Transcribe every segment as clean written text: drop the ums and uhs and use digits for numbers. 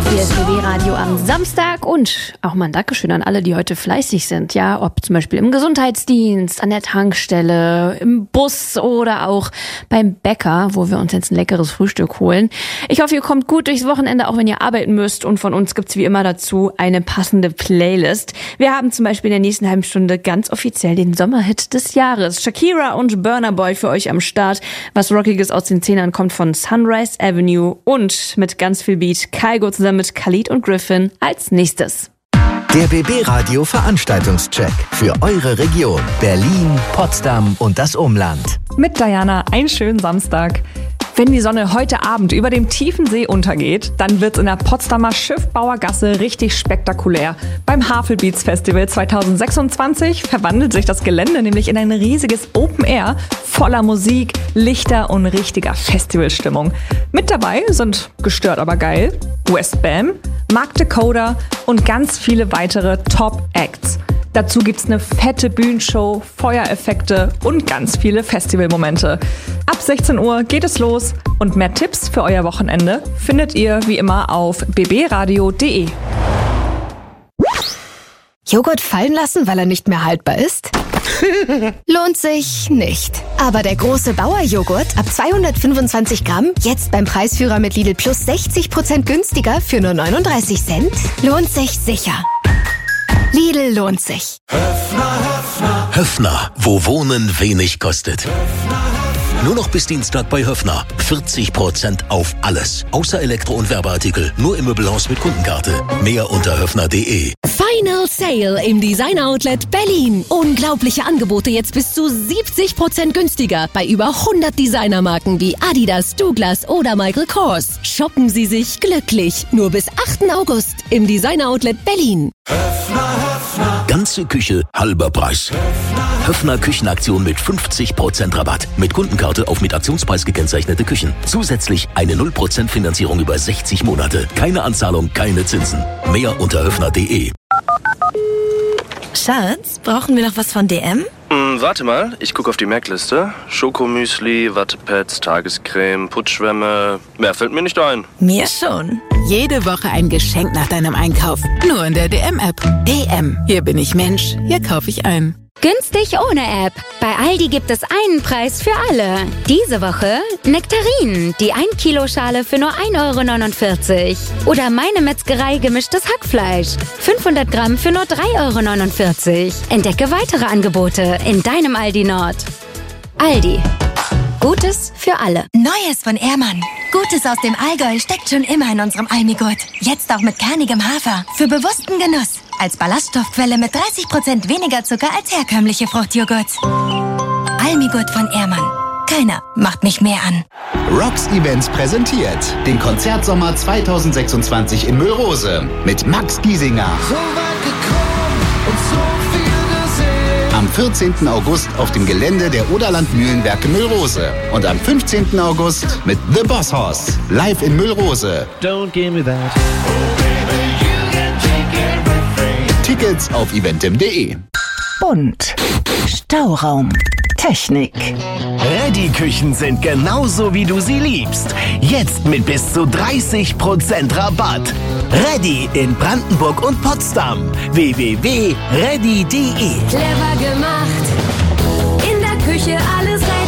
Hier ist BB Radio am Samstag und auch mal ein Dankeschön an alle, die heute fleißig sind. Ja, ob zum Beispiel im Gesundheitsdienst, an der Tankstelle, im Bus oder auch beim Bäcker, wo wir uns jetzt ein leckeres Frühstück holen. Ich hoffe, ihr kommt gut durchs Wochenende, auch wenn ihr arbeiten müsst. Und von uns gibt's wie immer dazu eine passende Playlist. Wir haben zum Beispiel in der nächsten halben Stunde ganz offiziell den Sommerhit des Jahres. Shakira und Burna Boy für euch am Start. Was Rockiges aus den Zehnern kommt von Sunrise Avenue und mit ganz viel Beat Kygo zusammen mit Khalid und Griffin als nächstes. Der BB Radio Veranstaltungscheck für eure Region Berlin, Potsdam und das Umland. Mit Diana einen schönen Samstag. Wenn die Sonne heute Abend über dem tiefen See untergeht, dann wird's in der Potsdamer Schiffbauergasse richtig spektakulär. Beim Havelbeats Festival 2026 verwandelt sich das Gelände nämlich in ein riesiges Open Air voller Musik, Lichter und richtiger Festivalstimmung. Mit dabei sind Gestört aber geil, Westbam, Mark Dakota und ganz viele weitere Top-Acts. Dazu gibt's eine fette Bühnenshow, Feuereffekte und ganz viele Festivalmomente. Ab 16 Uhr geht es los und mehr Tipps für euer Wochenende findet ihr wie immer auf bbradio.de. Joghurt fallen lassen, weil er nicht mehr haltbar ist? Lohnt sich nicht. Aber der große Bauer-Joghurt ab 225 Gramm, jetzt beim Preisführer mit Lidl Plus 60% günstiger für nur 39 Cent, lohnt sich sicher. Lidl lohnt sich. Höffner, wo Wohnen wenig kostet. Nur noch bis Dienstag bei Höffner. 40% auf alles. Außer Elektro- und Werbeartikel. Nur im Möbelhaus mit Kundenkarte. Mehr unter höffner.de. Final Sale im Design Outlet Berlin. Unglaubliche Angebote jetzt bis zu 70% günstiger bei über 100 Designermarken wie Adidas, Douglas oder Michael Kors. Shoppen Sie sich glücklich. Nur bis 8. August im Design Outlet Berlin. Ganze Küche, halber Preis. Höffner Küchenaktion mit 50% Rabatt. Mit Kundenkarte auf mit Aktionspreis gekennzeichnete Küchen. Zusätzlich eine 0% Finanzierung über 60 Monate. Keine Anzahlung, keine Zinsen. Mehr unter höffner.de. Schatz, brauchen wir noch was von DM? Warte mal, ich gucke auf die Merkliste. Schokomüsli, Wattepads, Tagescreme, Putzschwämme. Mehr fällt mir nicht ein. Mir schon. Jede Woche ein Geschenk nach deinem Einkauf. Nur in der DM-App. DM. Hier bin ich Mensch. Hier kaufe ich ein. Günstig ohne App. Bei Aldi gibt es einen Preis für alle. Diese Woche Nektarinen, die 1 Kilo Schale für nur 1,49 €. Oder Meine Metzgerei gemischtes Hackfleisch. 500 Gramm für nur 3,49 €. Entdecke weitere Angebote in deinem Aldi Nord. Aldi. Gutes für alle. Neues von Ehrmann. Gutes aus dem Allgäu steckt schon immer in unserem Almigurt. Jetzt auch mit kernigem Hafer. Für bewussten Genuss. Als Ballaststoffquelle mit 30% weniger Zucker als herkömmliche Fruchtjoghurt. Almigurt von Ehrmann. Keiner macht mich mehr an. Rocks Events präsentiert den Konzertsommer 2026 in Müllrose mit Max Giesinger. So weit gekommen und so viel gesehen. Am 14. August auf dem Gelände der Oderland Mühlenwerke Müllrose. Und am 15. August mit The Boss Hoss. Live in Müllrose. Don't give me that. Tickets auf eventim.de. Bunt. Stauraum. Technik. Ready-Küchen sind genauso, wie du sie liebst. Jetzt mit bis zu 30% Rabatt. Ready in Brandenburg und Potsdam. www.ready.de. Clever gemacht. In der Küche alles ready.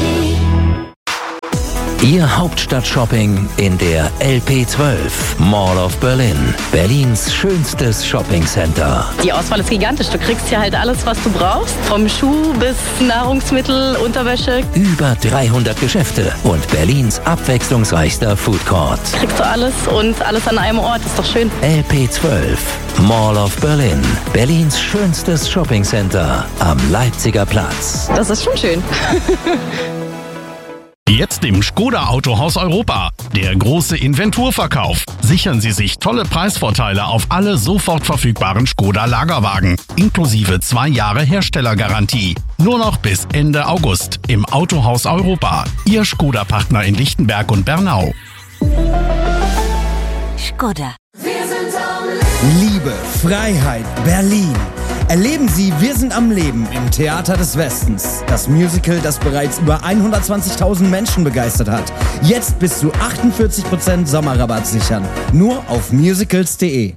Ihr Hauptstadt-Shopping in der LP12 Mall of Berlin. Berlins schönstes Shoppingcenter. Die Auswahl ist gigantisch. Du kriegst hier halt alles, was du brauchst. Vom Schuh bis Nahrungsmittel, Unterwäsche. Über 300 Geschäfte und Berlins abwechslungsreichster Food Court. Kriegst du alles und alles an einem Ort. Ist doch schön. LP12 Mall of Berlin. Berlins schönstes Shoppingcenter am Leipziger Platz. Das ist schon schön. Jetzt im Škoda Autohaus Europa. Der große Inventurverkauf. Sichern Sie sich tolle Preisvorteile auf alle sofort verfügbaren Škoda Lagerwagen. Inklusive 2 Jahre Herstellergarantie. Nur noch bis Ende August im Autohaus Europa. Ihr Škoda-Partner in Lichtenberg und Bernau. Škoda. Liebe, Freiheit, Berlin. Erleben Sie Wir sind am Leben im Theater des Westens. Das Musical, das bereits über 120.000 Menschen begeistert hat. Jetzt bis zu 48% Sommerrabatt sichern. Nur auf musicals.de.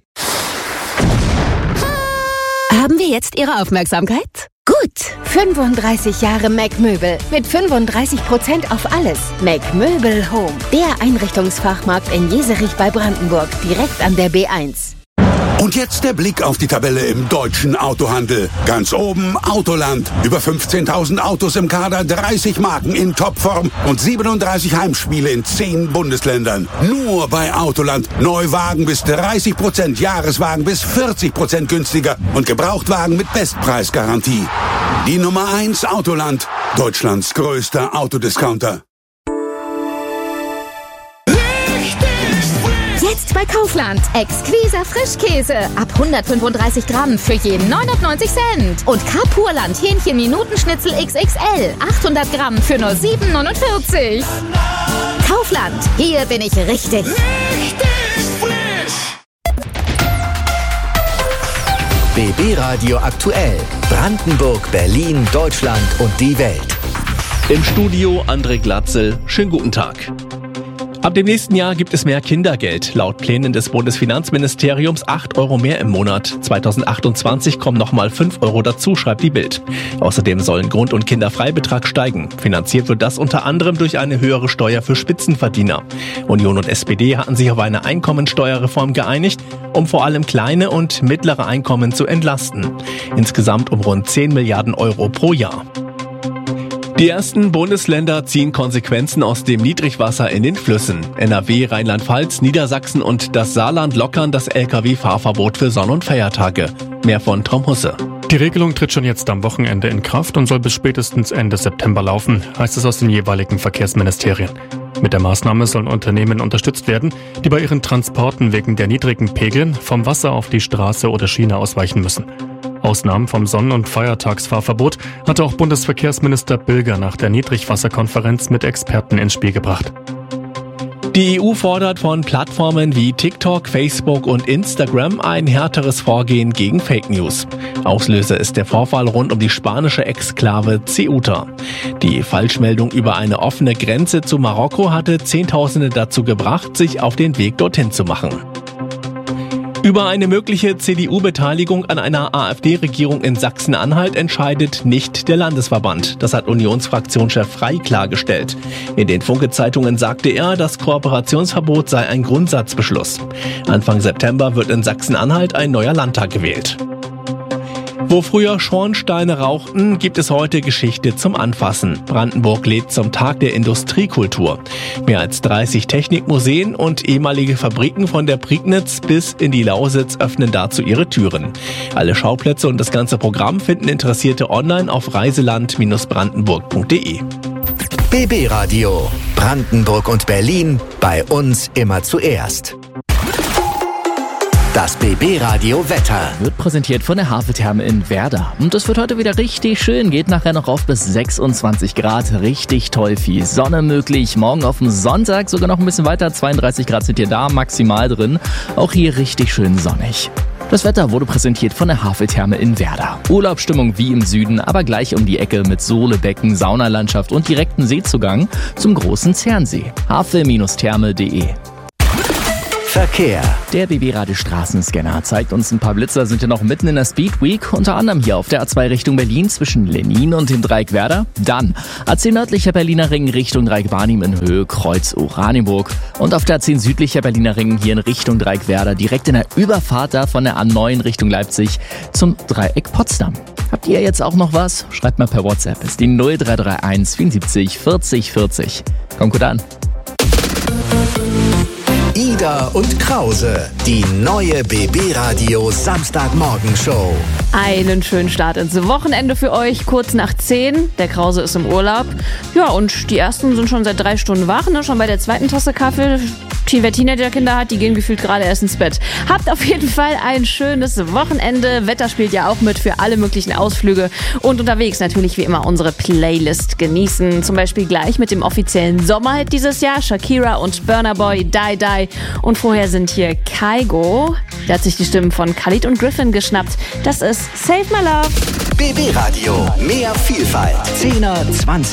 Haben wir jetzt Ihre Aufmerksamkeit? Gut, 35 Jahre Mac Möbel mit 35% auf alles. Mac Möbel Home, der Einrichtungsfachmarkt in Jeserich bei Brandenburg, direkt an der B1. Und jetzt der Blick auf die Tabelle im deutschen Autohandel. Ganz oben Autoland. Über 15.000 Autos im Kader, 30 Marken in Topform und 37 Heimspiele in 10 Bundesländern. Nur bei Autoland. Neuwagen bis 30%, Jahreswagen bis 40% günstiger und Gebrauchtwagen mit Bestpreisgarantie. Die Nummer 1 Autoland. Deutschlands größter Autodiscounter. Jetzt bei Kaufland. Exquiser Frischkäse. Ab 135 Gramm für je 99 Cent. Und Carpurland Hähnchen-Minutenschnitzel XXL. 800 Gramm für nur 7,49. Kaufland. Hier bin ich richtig. BB Radio aktuell. Brandenburg, Berlin, Deutschland und die Welt. Im Studio André Glatzel. Schönen guten Tag. Ab dem nächsten Jahr gibt es mehr Kindergeld. Laut Plänen des Bundesfinanzministeriums 8 Euro mehr im Monat. 2028 kommen nochmal 5 Euro dazu, schreibt die Bild. Außerdem sollen Grund- und Kinderfreibetrag steigen. Finanziert wird das unter anderem durch eine höhere Steuer für Spitzenverdiener. Union und SPD hatten sich auf eine Einkommensteuerreform geeinigt, um vor allem kleine und mittlere Einkommen zu entlasten. Insgesamt um rund 10 Milliarden Euro pro Jahr. Die ersten Bundesländer ziehen Konsequenzen aus dem Niedrigwasser in den Flüssen. NRW, Rheinland-Pfalz, Niedersachsen und das Saarland lockern das Lkw-Fahrverbot für Sonn- und Feiertage. Mehr von Tom Husse. Die Regelung tritt schon jetzt am Wochenende in Kraft und soll bis spätestens Ende September laufen, heißt es aus den jeweiligen Verkehrsministerien. Mit der Maßnahme sollen Unternehmen unterstützt werden, die bei ihren Transporten wegen der niedrigen Pegel vom Wasser auf die Straße oder Schiene ausweichen müssen. Ausnahmen vom Sonn- und Feiertagsfahrverbot hatte auch Bundesverkehrsminister Bilger nach der Niedrigwasserkonferenz mit Experten ins Spiel gebracht. Die EU fordert von Plattformen wie TikTok, Facebook und Instagram ein härteres Vorgehen gegen Fake News. Auslöser ist der Vorfall rund um die spanische Exklave Ceuta. Die Falschmeldung über eine offene Grenze zu Marokko hatte Zehntausende dazu gebracht, sich auf den Weg dorthin zu machen. Über eine mögliche CDU-Beteiligung an einer AfD-Regierung in Sachsen-Anhalt entscheidet nicht der Landesverband. Das hat Unionsfraktionschef Frey klargestellt. In den Funke-Zeitungen sagte er, das Kooperationsverbot sei ein Grundsatzbeschluss. Anfang September wird in Sachsen-Anhalt ein neuer Landtag gewählt. Wo früher Schornsteine rauchten, gibt es heute Geschichte zum Anfassen. Brandenburg lädt zum Tag der Industriekultur. Mehr als 30 Technikmuseen und ehemalige Fabriken von der Prignitz bis in die Lausitz öffnen dazu ihre Türen. Alle Schauplätze und das ganze Programm finden Interessierte online auf reiseland-brandenburg.de. BB Radio. Brandenburg und Berlin. Bei uns immer zuerst. Das BB Radio Wetter wird präsentiert von der Haveltherme in Werder. Und es wird heute wieder richtig schön, geht nachher noch auf bis 26 Grad. Richtig toll, viel Sonne möglich. Morgen auf dem Sonntag sogar noch ein bisschen weiter, 32 Grad sind hier da, maximal drin. Auch hier richtig schön sonnig. Das Wetter wurde präsentiert von der Haveltherme in Werder. Urlaubsstimmung wie im Süden, aber gleich um die Ecke mit Sohlebecken, Saunalandschaft und direkten Seezugang zum großen Zernsee. havel-therme.de. Verkehr. Der BB Radio Straßenscanner zeigt uns ein paar Blitzer, sind ja noch mitten in der Speed Week, unter anderem hier auf der A2 Richtung Berlin zwischen Lenin und dem Dreieck Werder. Dann A10 nördlicher Berliner Ring Richtung Dreieck Barnim in Höhe Kreuz Oranienburg. Und auf der A10 südlicher Berliner Ring hier in Richtung Dreieck Werder, direkt in der Überfahrt da von der A9 Richtung Leipzig zum Dreieck Potsdam. Habt ihr jetzt auch noch was? Schreibt mal per WhatsApp. Ist die 0331 74 40 40. Kommt gut an. Ida und Krause, die neue BB Radio Samstagmorgenshow. Einen schönen Start ins Wochenende für euch, kurz nach 10. Der Krause ist im Urlaub. Ja, und die ersten sind schon seit 3 Stunden wach, ne? Schon bei der zweiten Tasse Kaffee Wer Teenager-Kinder hat, die gehen gefühlt gerade erst ins Bett. Habt auf jeden Fall ein schönes Wochenende. Wetter spielt ja auch mit für alle möglichen Ausflüge. Und unterwegs natürlich wie immer unsere Playlist genießen. Zum Beispiel gleich mit dem offiziellen Sommerhit dieses Jahr. Shakira und Burna Boy, Die Die. Und vorher sind hier Kygo. Der hat sich die Stimmen von Khalid und Griffin geschnappt. Das ist Save My Love. BB Radio. Mehr Vielfalt. 10er, 20er.